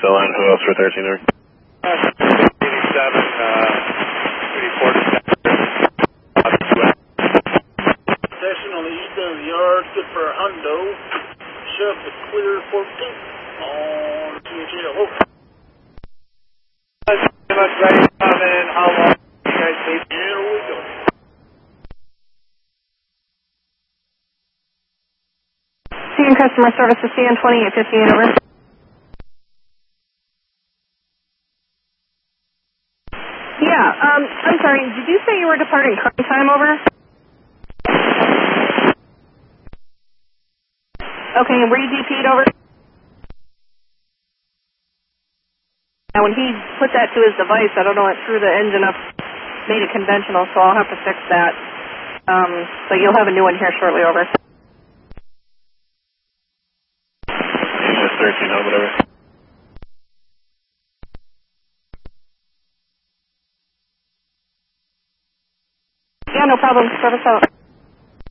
still on. Who else for 13 over? 87, report session on the east end of the yard, good for a hundo. Shove the clear 14 on CHL. Pretty much ready to come in. How long you guys leave? Here we go. CN customer service to CN 2858 over. Yeah, I'm sorry, did you say you were departing current time over? Okay, and were you DP'd over? Now when he put that to his device, I don't know, it threw the engine up, made it conventional, so I'll have to fix that. But you'll have a new one here shortly over. Just 13 over, whatever. Yeah, no problem. Service out.